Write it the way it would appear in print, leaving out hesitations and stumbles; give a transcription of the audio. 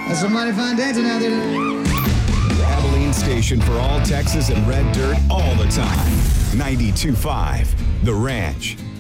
That's a mighty fine day tonight, there. Abilene station for all Texas and red dirt all the time. 92.5 The Ranch.